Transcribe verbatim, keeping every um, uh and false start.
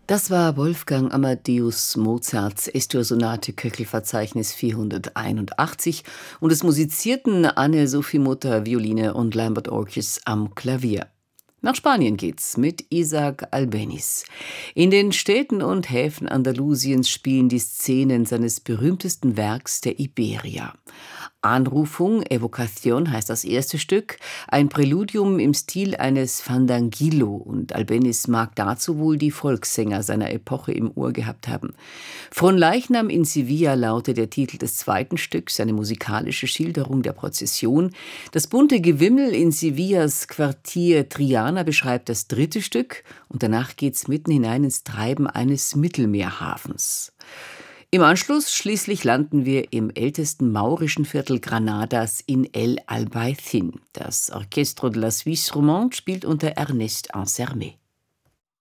Das war Wolfgang Amadeus Mozarts Es-Dur-Sonate Köchelverzeichnis vierhunderteinundachtzig und es musizierten Anne-Sophie Mutter Violine und Lambert Orkes am Klavier. Nach Spanien geht's mit Isaac Albéniz. In den Städten und Häfen Andalusiens spielen die Szenen seines berühmtesten Werks der Iberia. Anrufung, Evocación heißt das erste Stück, ein Präludium im Stil eines Fandangillo, und Albéniz mag dazu wohl die Volkssänger seiner Epoche im Ohr gehabt haben. Fronleichnam in Sevilla lautet der Titel des zweiten Stücks, eine musikalische Schilderung der Prozession. Das bunte Gewimmel in Sevillas Quartier Triana beschreibt das dritte Stück, und danach geht's mitten hinein ins Treiben eines Mittelmeerhafens. Im Anschluss schließlich landen wir im ältesten maurischen Viertel Granadas in El Albaicín. Das Orchestre de la Suisse Romande spielt unter Ernest Ansermet.